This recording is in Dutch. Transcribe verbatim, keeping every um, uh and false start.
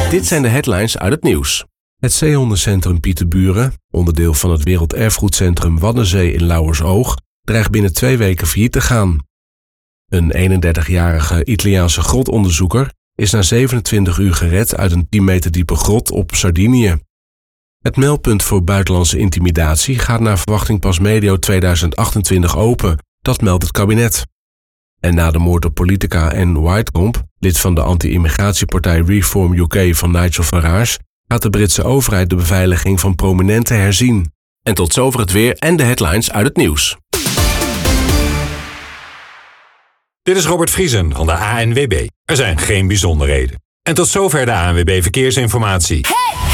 Dit zijn de headlines uit het nieuws. Het zeehondencentrum Pieterburen, onderdeel van het Werelderfgoedcentrum Waddenzee in Lauwersoog, dreigt binnen twee weken failliet te gaan. Een eenendertigjarige Italiaanse grotonderzoeker is na zevenentwintig uur gered uit een tien meter diepe grot op Sardinië. Het meldpunt voor buitenlandse intimidatie gaat naar verwachting pas medio tweeduizend achtentwintig open, dat meldt het kabinet. En na de moord op politica Anne Whitecomb, lid van de anti-immigratiepartij Reform U K van Nigel Farage, gaat de Britse overheid de beveiliging van prominenten herzien. En tot zover het weer en de headlines uit het nieuws. Dit is Robert Vriesen van de A N W B. Er zijn geen bijzonderheden. En tot zover de A N W B Verkeersinformatie. Hey!